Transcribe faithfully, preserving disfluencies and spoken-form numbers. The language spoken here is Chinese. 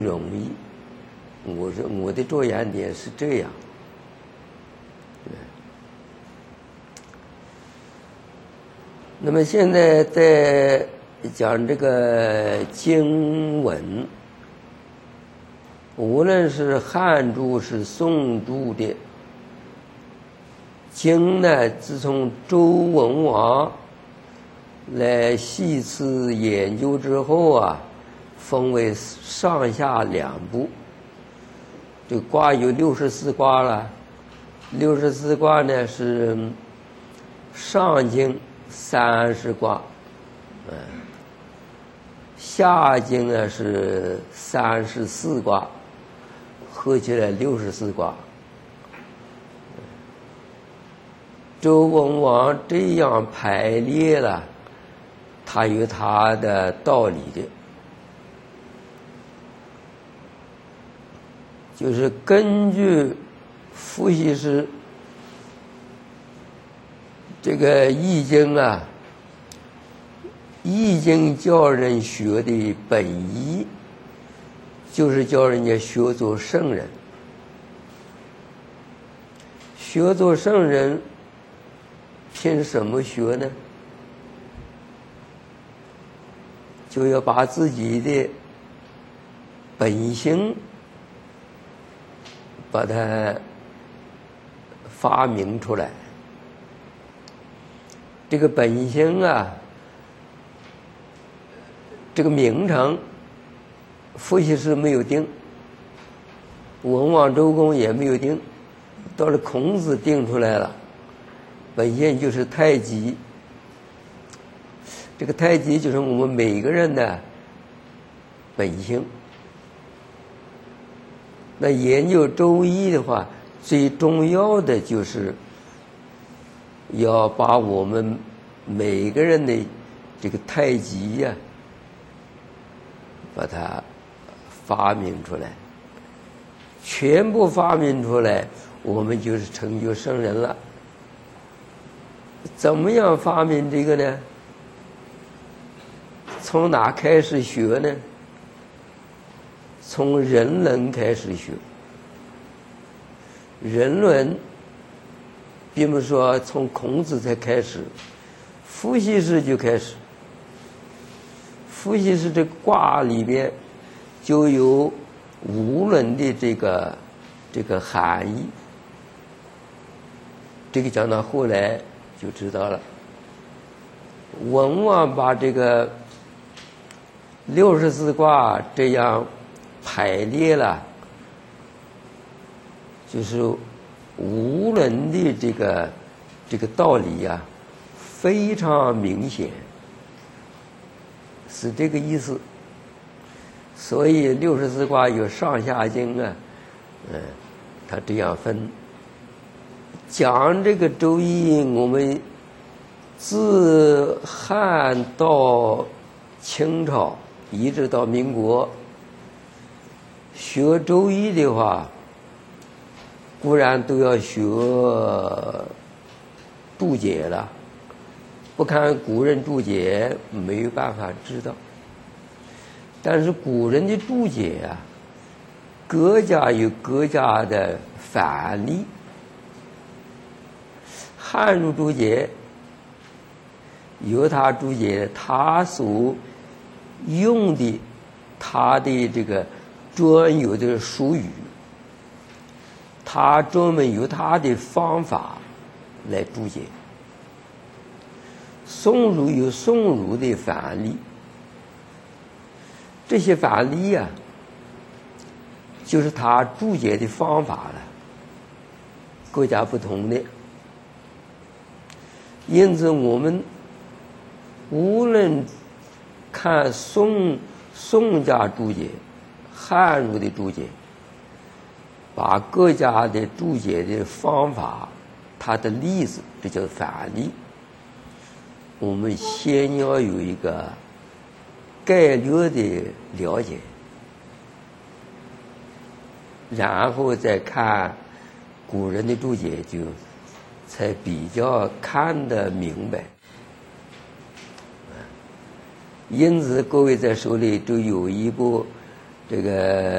容易。我说我的着眼点是这样。对。那么现在在讲这个经文，无论是汉注是宋注的经呢，自从周文王来细思研究之后啊，分为上下两部。这卦有六十四卦了，六十四卦呢是上经三十卦，嗯，下经呢是三十四卦，合起来六十四卦。周文王这样排列了，他有他的道理的，就是根据伏羲氏这个易经啊，易经教人学的本意，就是教人家学做圣人。学做圣人凭什么学呢？就要把自己的本性把它发明出来。这个本性啊，这个名称伏羲氏没有定，文王周公也没有定，到了孔子定出来了。本性就是太极，这个太极就是我们每个人的本性。那研究周易的话，最重要的就是要把我们每个人的这个太极呀、啊，把它发明出来，全部发明出来，我们就是成就圣人了。怎么样发明这个呢？从哪开始学呢？从人伦开始学。人伦并不是说从孔子才开始，伏羲氏就开始。伏羲氏这卦里边就有无伦的这个这个含义，这个讲到后来就知道了。文王把这个六十四卦这样排列了，就是无伦的这个这个道理呀、啊，非常明显，是这个意思。所以六十四卦有上下经啊，嗯，他这样分。讲这个周易，我们自汉到清朝一直到民国，学周易的话，固然都要学注解了，不看古人注解没有办法知道。但是古人的注解啊，各家有各家的范例。汉儒注解有他注解他所用的他的这个专有的术语，他专门有他的方法来注解。宋儒有宋儒的范例，这些范例啊，就是他注解的方法了，各家不同的。因此我们无论看宋宋家注解、汉儒的注解，把各家的注解的方法、它的例子，这叫范例，我们先要有一个概略的了解，然后再看古人的注解，就才比较看得明白。因此各位在手里都有一部这个